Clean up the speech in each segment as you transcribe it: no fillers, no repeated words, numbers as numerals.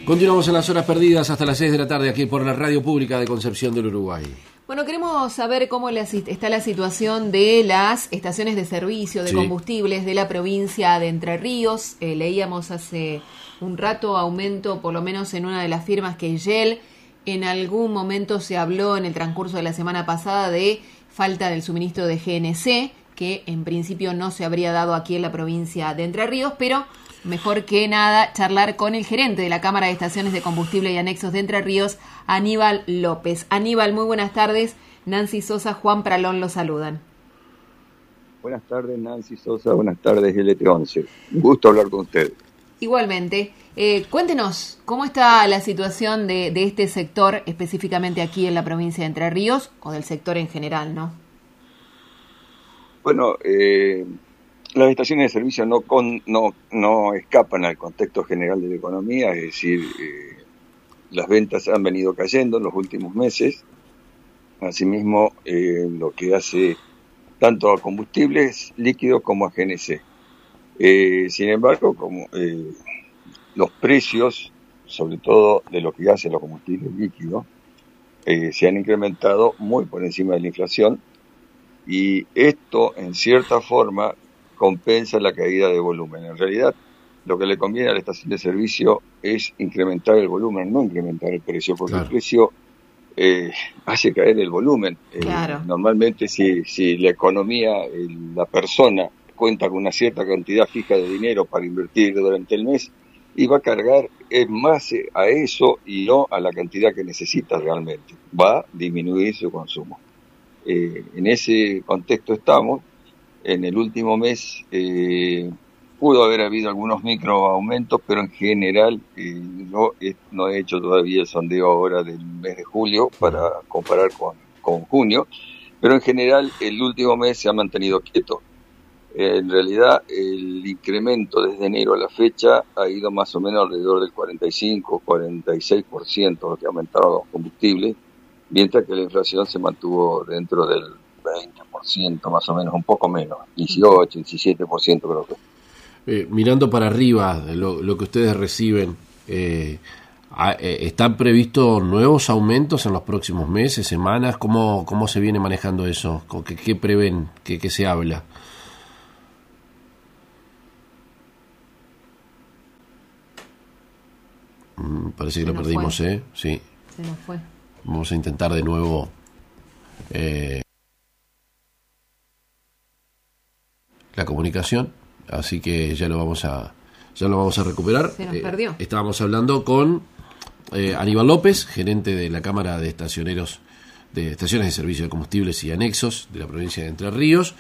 Continuamos en las horas perdidas hasta las 6 de la tarde aquí por la Radio Pública de Concepción del Uruguay. Bueno, queremos saber cómo está la situación de las estaciones de servicio de combustibles de la provincia de Entre Ríos. Leíamos hace un rato aumento, por lo menos en una de las firmas que Shell. En algún momento se habló en el transcurso de la semana pasada de falta del suministro de GNC, que en principio no se habría dado aquí en la provincia de Entre Ríos, pero mejor que nada charlar con el gerente de la Cámara de Estaciones de Combustible y Anexos de Entre Ríos, Aníbal López. Aníbal, muy buenas tardes. Nancy Sosa, Juan Pralón los saludan. Buenas tardes, Nancy Sosa. Buenas tardes, LT11. Un gusto hablar con ustedes. Igualmente. Cuéntenos, ¿cómo está la situación de este sector, específicamente aquí en la provincia de Entre Ríos, o del sector en general, no? Bueno, las estaciones de servicio no escapan al contexto general de la economía, es decir, las ventas han venido cayendo en los últimos meses. Asimismo, lo que hace tanto a combustibles líquidos como a GNC. Sin embargo, como los precios, sobre todo de lo que hacen los combustibles líquidos, se han incrementado muy por encima de la inflación, y esto, en cierta forma, compensa la caída de volumen. En realidad, lo que le conviene a la estación de servicio es incrementar el volumen, no incrementar el precio, porque el precio hace caer el volumen. Claro. Normalmente, si la economía, la persona cuenta con una cierta cantidad fija de dinero para invertir durante el mes, y va a cargar más a eso y no a la cantidad que necesita realmente. Va a disminuir su consumo. En ese contexto estamos. En el último mes pudo haber habido algunos microaumentos, pero en general no he hecho todavía el sondeo ahora del mes de julio para comparar con junio, pero en general el último mes se ha mantenido quieto. En realidad el incremento desde enero a la fecha ha ido más o menos alrededor del 45-46% lo que aumentaron los combustibles, mientras que la inflación se mantuvo dentro del 20%, más o menos, un poco menos, 18, 17% creo que. Mirando para arriba, lo que ustedes reciben, ¿están previstos nuevos aumentos en los próximos meses, semanas? ¿Cómo se viene manejando eso? ¿Qué prevén? ¿Qué se habla? Parece que lo perdimos, fue. Sí. Se nos fue. Vamos a intentar de nuevo la comunicación, así que ya lo vamos a recuperar. Se nos perdió. Estábamos hablando con Aníbal López, gerente de la Cámara de Estaciones de Servicio de Combustibles y Anexos de la provincia de Entre Ríos.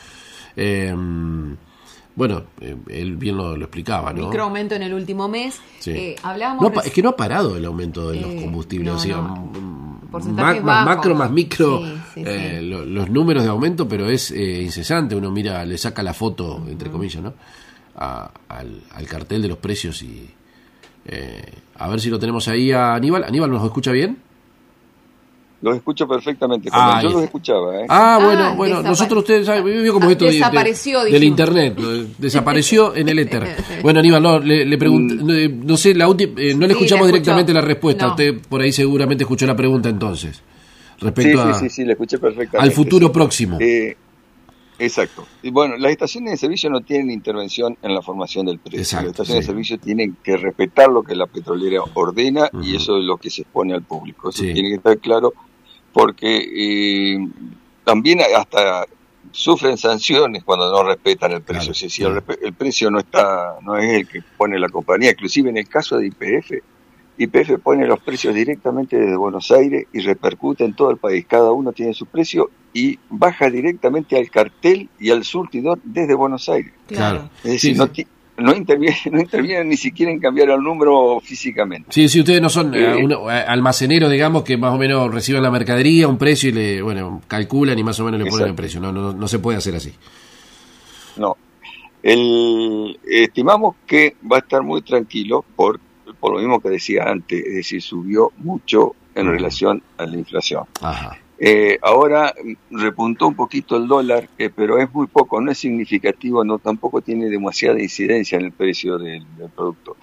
Bueno, él bien lo explicaba, ¿no? Microaumento en el último mes. Sí. Hablábamos... Es que no ha parado el aumento de los combustibles. Porcentajes más bajos. macro, más micro, Sí. los números de aumento, pero es incesante. Uno mira, le saca la foto, entre comillas, ¿no? Al cartel de los precios y... a ver si lo tenemos ahí a Aníbal. ¿Aníbal nos escucha bien? Los escucho perfectamente. Yo los escuchaba. Bueno, nosotros, ustedes saben, vio como esto desapareció, del internet, desapareció en el éter. Bueno, Aníbal, le pregunto, no sé, no le escuchamos directamente la respuesta. No. Usted por ahí seguramente escuchó la pregunta entonces. Respecto sí, le escuché perfectamente. Al futuro próximo. Exacto. Y bueno, las estaciones de servicio no tienen intervención en la formación del precio. Exacto, las estaciones de servicio tienen que respetar lo que la petrolera ordena, y eso es lo que se expone al público. Eso tiene que estar claro, porque también hasta sufren sanciones cuando no respetan el precio. Si el precio no es el que pone la compañía. Inclusive en el caso de YPF pone los precios directamente desde Buenos Aires y repercute en todo el país. Cada uno tiene su precio y baja directamente al cartel y al surtidor desde Buenos Aires. Claro. Es decir, no intervienen ni siquiera en cambiar el número físicamente. Sí, si ustedes no son almaceneros, digamos, que más o menos reciben la mercadería, un precio y calculan y más o menos le ponen el precio. No se puede hacer así. No. Estimamos que va a estar muy tranquilo por lo mismo que decía antes, es decir, subió mucho en relación a la inflación. Ajá. Ahora repuntó un poquito el dólar, pero es muy poco, no es significativo, tampoco tiene demasiada incidencia en el precio del producto.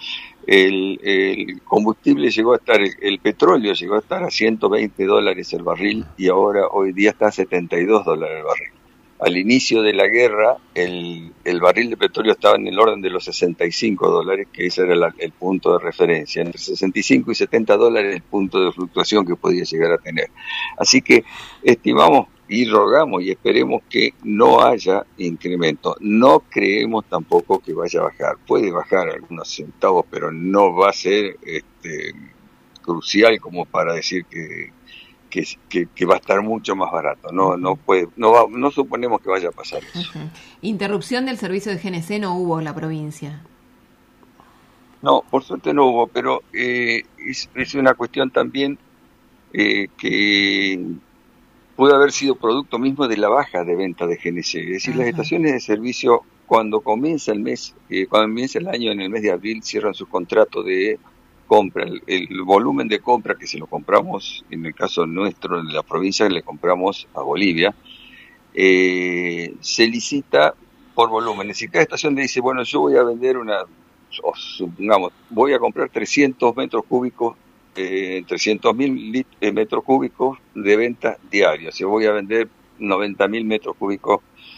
el combustible llegó a estar, el petróleo llegó a estar a $120 el barril y ahora hoy día está a $72 el barril. Al inicio de la guerra, el barril de petróleo estaba en el orden de los $65, que ese era el punto de referencia. Entre 65 y $70 el punto de fluctuación que podía llegar a tener. Así que estimamos y rogamos y esperemos que no haya incremento. No creemos tampoco que vaya a bajar. Puede bajar algunos centavos, pero no va a ser crucial como para decir que va a estar mucho más barato. No suponemos que vaya a pasar eso. Uh-huh. Interrupción del servicio de GNC no hubo en la provincia. No, por suerte no hubo, pero es una cuestión también que puede haber sido producto mismo de la baja de venta de GNC. Es decir, las estaciones de servicio, cuando comienza el mes, cuando comienza el año en el mes de abril, cierran sus contratos de compra. El volumen de compra que se lo compramos, en el caso nuestro, en la provincia, le compramos a Bolivia, se licita por volúmenes. Si cada estación le dice, bueno, yo voy a vender supongamos, voy a comprar 300 metros cúbicos, 300.000 metros cúbicos de venta diaria. O sea, voy a vender 90.000 metros cúbicos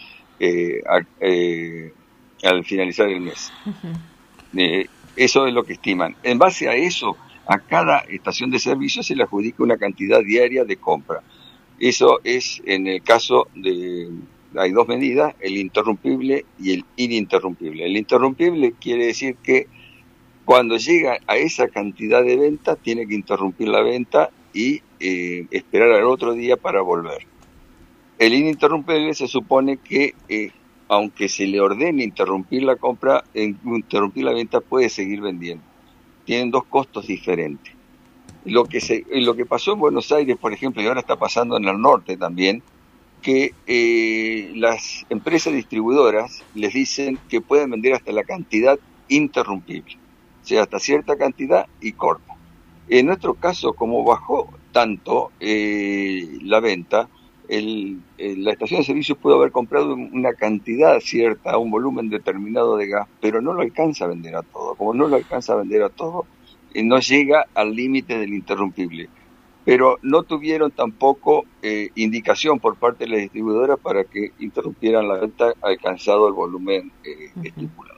al finalizar el mes. Uh-huh. Eso es lo que estiman. En base a eso, a cada estación de servicio se le adjudica una cantidad diaria de compra. Eso es en el caso de... Hay dos medidas, el interrumpible y el ininterrumpible. El interrumpible quiere decir que cuando llega a esa cantidad de venta, tiene que interrumpir la venta y esperar al otro día para volver. El ininterrumpible se supone que... aunque se le ordene interrumpir la compra, interrumpir la venta, puede seguir vendiendo. Tienen dos costos diferentes. Lo que pasó en Buenos Aires, por ejemplo, y ahora está pasando en el norte también, que las empresas distribuidoras les dicen que pueden vender hasta la cantidad interrumpible, o sea, hasta cierta cantidad y corta. En nuestro caso, como bajó tanto la venta, la estación de servicio pudo haber comprado una cantidad cierta, un volumen determinado de gas, pero no lo alcanza a vender a todo. Como no lo alcanza a vender a todo, no llega al límite del interrumpible. Pero no tuvieron tampoco indicación por parte de la distribuidora para que interrumpieran la venta alcanzado el volumen estipulado.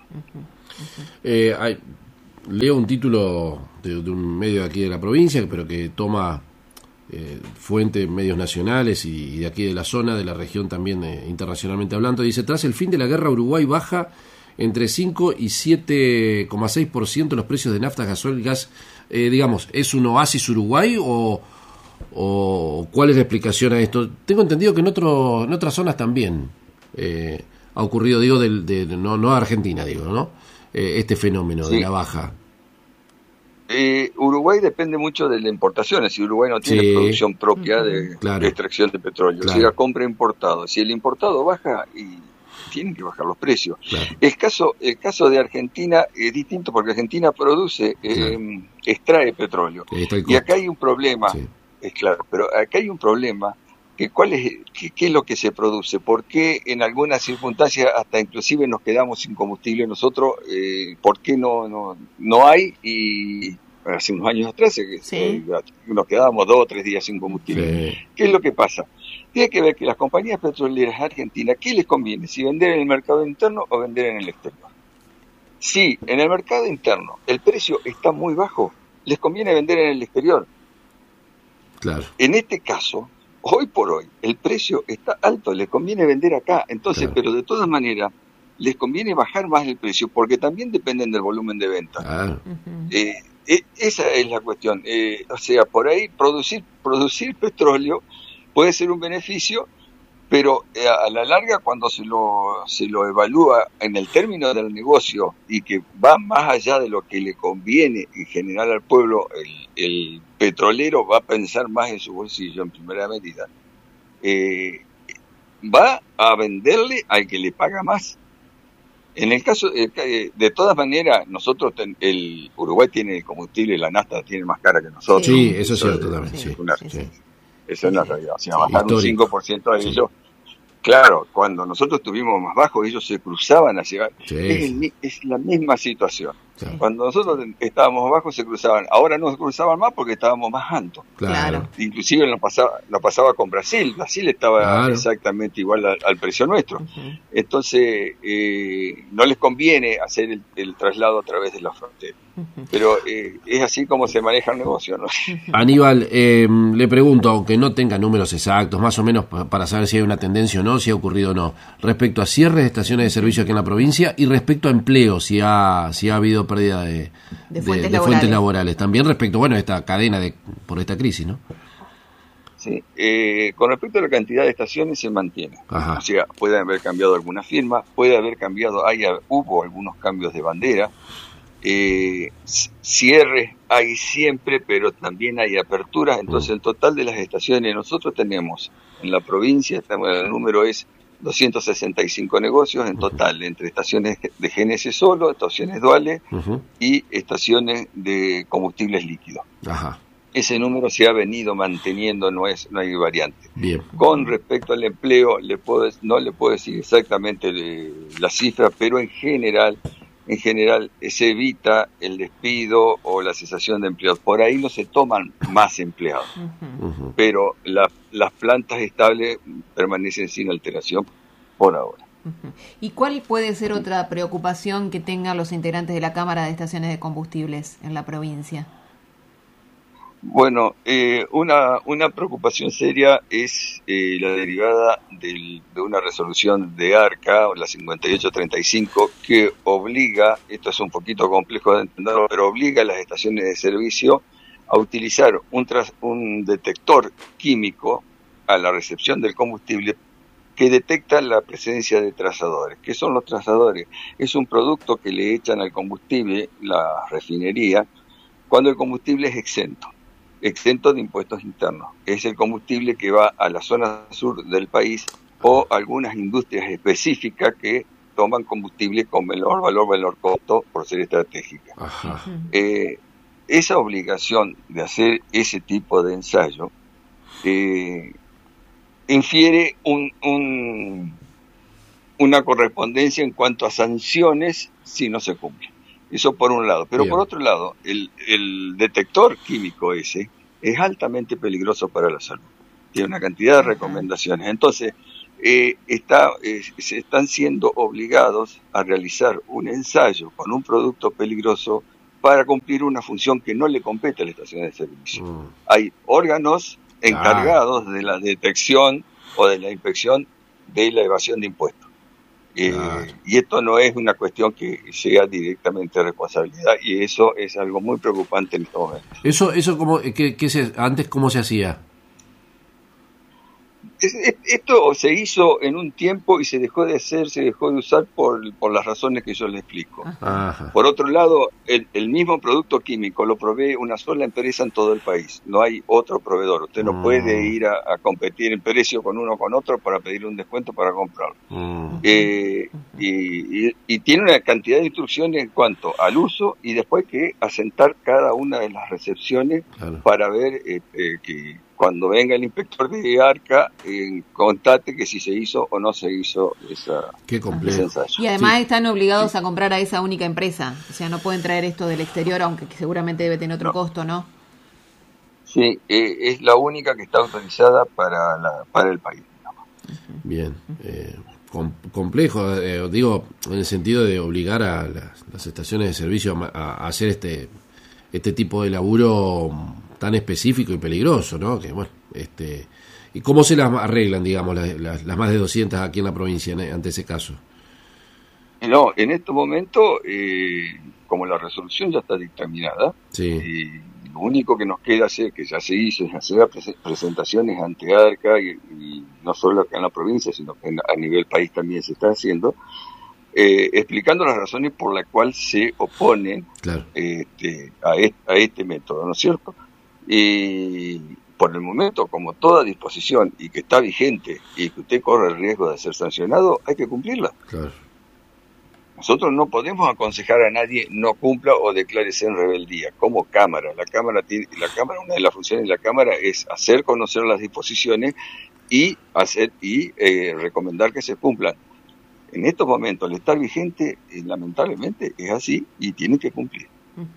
Leo un título de un medio de aquí de la provincia, pero que toma... fuente medios nacionales y de aquí de la zona, de la región también internacionalmente hablando, dice: tras el fin de la guerra, Uruguay baja entre 5 y 7,6% los precios de nafta, gasoil, gas. Digamos, ¿es un oasis Uruguay o cuál es la explicación a esto? Tengo entendido que en otras zonas también ha ocurrido, digo, no Argentina, digo, ¿no? Este fenómeno de la baja. Uruguay depende mucho de la importación, es decir, Uruguay no tiene producción propia de extracción de petróleo, o sea, compra importado. Si el importado baja, y tienen que bajar los precios. Claro. El caso de Argentina es distinto porque Argentina produce, extrae petróleo. Y acá hay un problema, es claro, pero acá hay un problema, que ¿qué es lo que se produce? ¿Por qué en algunas circunstancias hasta inclusive nos quedamos sin combustible nosotros? ¿Por qué no hay? Y hace unos años atrás nos quedábamos 2 o 3 días sin combustible. Sí. ¿Qué es lo que pasa? Tiene que ver que las compañías petroleras argentinas, ¿qué les conviene? Si vender en el mercado interno o vender en el exterior. Si en el mercado interno el precio está muy bajo, les conviene vender en el exterior. Claro. En este caso, hoy por hoy, el precio está alto, les conviene vender acá. Entonces, pero de todas maneras, les conviene bajar más el precio, porque también dependen del volumen de venta. Claro. Esa es la cuestión. O sea, por ahí producir petróleo puede ser un beneficio, pero a la larga, cuando se lo evalúa en el término del negocio y que va más allá de lo que le conviene en general al pueblo, el petrolero va a pensar más en su bolsillo en primera medida. Va a venderle al que le paga más. En el caso, de todas maneras, nosotros, el Uruguay tiene el combustible, la nafta tiene más cara que nosotros. Sí, eso es cierto también. Esa es la realidad. O sea, bajar un 5% de ellos. Claro, cuando nosotros estuvimos más bajos, ellos se cruzaban hacia... Es la misma situación. Claro. Cuando nosotros estábamos abajo se cruzaban, ahora no se cruzaban más porque estábamos más altos. Claro. Inclusive nos pasaba con Brasil estaba Claro. exactamente igual al precio nuestro. Entonces no les conviene hacer el traslado a través de la frontera. Pero es así como se maneja el negocio, ¿no? Aníbal, le pregunto, aunque no tenga números exactos, más o menos para saber si hay una tendencia o no, si ha ocurrido o no, respecto a cierres de estaciones de servicio aquí en la provincia y respecto a empleo, si ha habido pérdida de fuentes laborales. También respecto, a esta cadena por esta crisis, ¿no? Sí, con respecto a la cantidad de estaciones se mantiene. Ajá. O sea, puede haber cambiado alguna firma, puede haber cambiado, hubo algunos cambios de bandera, cierres hay siempre, pero también hay aperturas. Entonces el total de las estaciones nosotros tenemos en la provincia, el número es 265 negocios en total, entre estaciones de GNS solo, estaciones duales y estaciones de combustibles líquidos. Ajá. Ese número se ha venido manteniendo, no hay variante. Bien. Con respecto al empleo, no le puedo decir exactamente la cifra, pero en general se evita el despido o la cesación de empleados. Por ahí no se toman más empleados, pero las plantas estables permanecen sin alteración por ahora. ¿Y cuál puede ser otra preocupación que tengan los integrantes de la Cámara de Estaciones de Combustibles en la provincia? Bueno, una preocupación seria es la derivada de una resolución de ARCA, la 5835, que obliga, esto es un poquito complejo de entenderlo, pero obliga a las estaciones de servicio a utilizar un detector químico a la recepción del combustible que detecta la presencia de trazadores. ¿Qué son los trazadores? Es un producto que le echan al combustible, la refinería, cuando el combustible es exento de impuestos internos. Es el combustible que va a la zona sur del país o algunas industrias específicas que toman combustible con menor valor, menor costo por ser estratégica. Esa obligación de hacer ese tipo de ensayo infiere una correspondencia en cuanto a sanciones si no se cumple. Eso por un lado. Pero por otro lado, el detector químico ese es altamente peligroso para la salud. Tiene una cantidad de recomendaciones. Entonces, se están siendo obligados a realizar un ensayo con un producto peligroso para cumplir una función que no le compete a la estación de servicio. Hay órganos encargados de la detección o de la inspección de la evasión de impuestos. Y esto no es una cuestión que sea directamente responsabilidad, y eso es algo muy preocupante en estos momentos. Eso como antes cómo se hacía. Esto se hizo en un tiempo y se dejó de hacer, se dejó de usar por las razones que yo le explico. Ajá. Por otro lado, el mismo producto químico lo provee una sola empresa en todo el país. No hay otro proveedor. Usted no puede ir a competir en precio con uno o con otro para pedir un descuento para comprarlo. Y tiene una cantidad de instrucciones en cuanto al uso y después que asentar cada una de las recepciones para ver que cuando venga el inspector de ARCA, constate que si se hizo o no se hizo ese ensayo. Y además están obligados a comprar a esa única empresa. O sea, no pueden traer esto del exterior, aunque seguramente debe tener otro costo, ¿no? Sí, es la única que está autorizada para el país. Bien. Complejo, digo, en el sentido de obligar a las estaciones de servicio a hacer este tipo de laburo tan específico y peligroso, ¿no? Que bueno, ¿y cómo se las arreglan, digamos, las más de 200 aquí en la provincia ante ese caso? No, en este momento, como la resolución ya está dictaminada, lo único que nos queda hacer, que ya se hizo, es hacer presentaciones ante ARCA y no solo acá en la provincia, sino que a nivel país también se está haciendo, explicando las razones por las cuales se oponen a este método, ¿no es cierto? Y por el momento, como toda disposición y que está vigente y que usted corre el riesgo de ser sancionado, hay que cumplirla. Claro. Nosotros no podemos aconsejar a nadie no cumpla o declárese en rebeldía. Como Cámara, una de las funciones de la Cámara es hacer conocer las disposiciones y recomendar que se cumplan. En estos momentos, al estar vigente, lamentablemente es así y tiene que cumplir.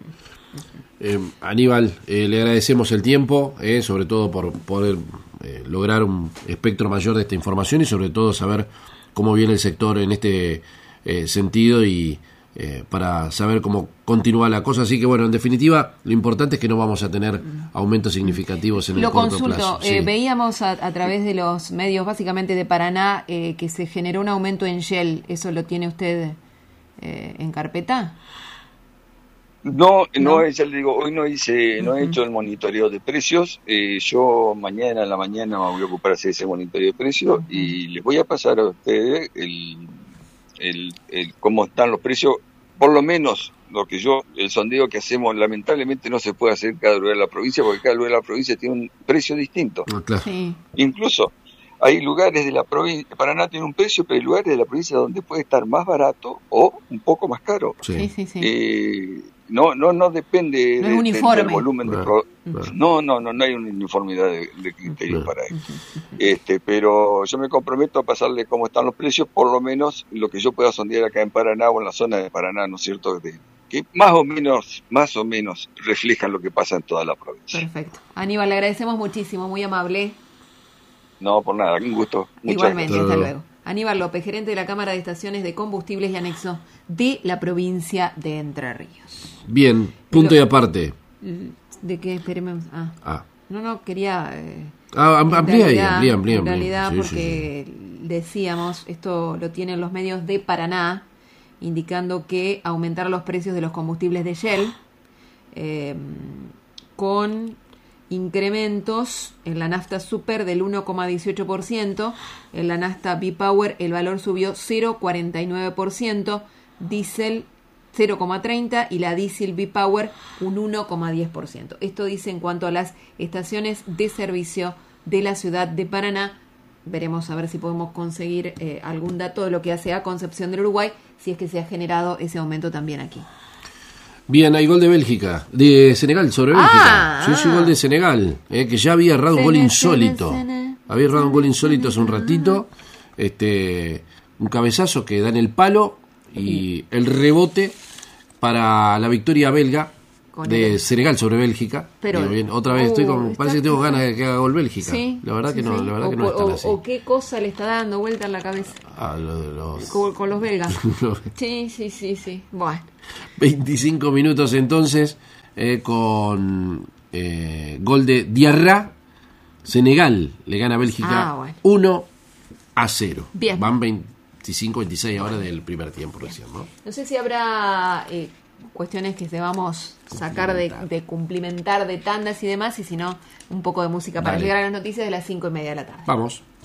Aníbal, le agradecemos el tiempo, sobre todo por poder lograr un espectro mayor de esta información y sobre todo saber cómo viene el sector en este sentido y para saber cómo continúa la cosa. Así que bueno, en definitiva, lo importante es que no vamos a tener aumentos significativos en el corto plazo. Lo consulto, veíamos a través de los medios básicamente de Paraná que se generó un aumento en Shell. ¿Eso lo tiene usted en carpeta? No, ya le digo, hoy no he hecho el monitoreo de precios. Yo mañana en la mañana me voy a ocupar de hacer ese monitoreo de precios y les voy a pasar a ustedes el cómo están los precios, por lo menos el sondeo que hacemos. Lamentablemente no se puede hacer cada lugar de la provincia porque cada lugar de la provincia tiene un precio distinto. Claro. Sí. Incluso hay lugares de la provincia, Paraná tiene un precio, pero hay lugares de la provincia donde puede estar más barato o un poco más caro. Sí. No depende no es uniforme. Del volumen de no hay una uniformidad de criterios para eso. Pero yo me comprometo a pasarle cómo están los precios, por lo menos lo que yo pueda sondear acá en Paraná o en la zona de Paraná, ¿no es cierto? Que más o menos reflejan lo que pasa en toda la provincia. Perfecto. Aníbal, le agradecemos muchísimo, muy amable. No, por nada, un gusto. Igualmente, hasta luego. Aníbal López, gerente de la Cámara de Estaciones de Combustibles y Anexo de la provincia de Entre Ríos. Bien, punto y aparte. ¿De qué? Esperemos. No, quería... amplía. En realidad, porque decíamos, esto lo tienen los medios de Paraná, indicando que aumentar los precios de los combustibles de Shell con incrementos en la nafta super del 1,18%, en la nafta B-Power el valor subió 0,49%, diésel 0,30% y la diésel B-Power un 1,10%. Esto dice en cuanto a las estaciones de servicio de la ciudad de Paraná. Veremos a ver si podemos conseguir algún dato de lo que hace a Concepción del Uruguay, si es que se ha generado ese aumento también aquí. Bien, hay gol de Bélgica, de Senegal sobre Bélgica. Sí, gol de Senegal, que ya había errado un gol insólito. Había errado un gol insólito hace un ratito. Un cabezazo que da en el palo y el rebote para la victoria belga de Senegal sobre Bélgica. Pero bien, otra vez parece que tengo ganas de que haga gol Bélgica. Sí, la verdad que no es tan así. O qué cosa le está dando vuelta en la cabeza. Lo de los... Con los belgas. Sí. Bueno. 25 minutos entonces con gol de Diarra. Senegal le gana a Bélgica 1-0. Bien. Van 25-26 ahora del primer tiempo recién, ¿no? No sé si habrá cuestiones que debamos sacar de cumplimentar de tandas y demás, y si no, un poco de música para llegar a las noticias de las 5:30 de la tarde. Vamos.